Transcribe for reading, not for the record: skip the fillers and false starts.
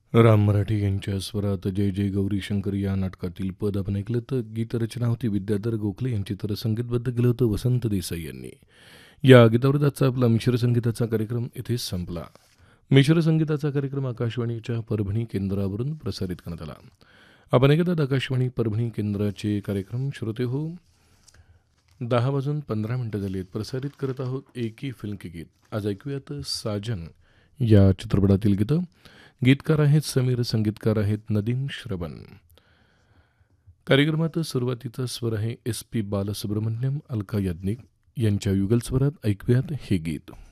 राम मराठे यांच्या स्वरात जय जय गौरी शंकर या नाटकातील पद आपण ऐकलं तर गीतरचना होती विद्याधर गोखले यांची, तर संगीतबद्ध केलं होतं वसंत देसाई यांनी. या गीतावरच आजचा आपला मिश्र संगीताचा कार्यक्रम इथेच संपला. मिश्र संगीताचा कार्यक्रम आकाशवाणीच्या परभणी केंद्रावरून प्रसारित करण्यात आला. आपण ऐकतात आकाशवाणी परभणी केंद्राचे कार्यक्रम. श्रोते हो, 10:15 झाली आहेत. प्रसारित करत आहोत एकी फिल्म के गीत. आज ऐकूयात साजन या चित्रपटातील गीतं. गीतकार आहेत समीर, संगीतकार आहेत नदीम श्रवण. कार्यक्रमात सुरुवातीचा स्वर आहे SP बालसुब्रमण्यम, अलका याज्ञिक यांच्या युगल स्वरात. ऐकूयात हे गीत.